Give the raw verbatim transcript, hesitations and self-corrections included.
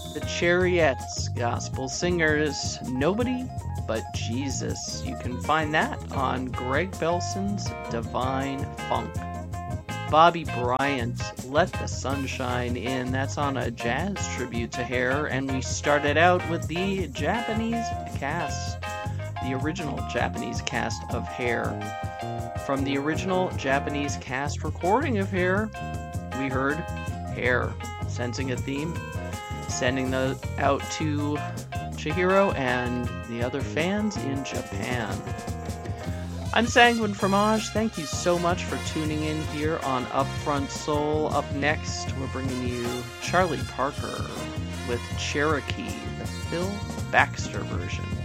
The Chariots, gospel singers, Nobody But Jesus. You can find that on Greg Belson's Divine Funk. Bobby Bryant, Let the Sunshine In. That's on a jazz tribute to Hair. And we started out with the Japanese cast, the original Japanese cast of Hair. From the original Japanese cast recording of Hair, we heard Hair, sensing a theme, sending the out to Chihiro and the other fans in Japan. I'm Sanguine Fromage. Thank you so much for tuning in here on Upfront Soul. Up next, we're bringing you Charlie Parker with Cherokee, the Phil Baxter version.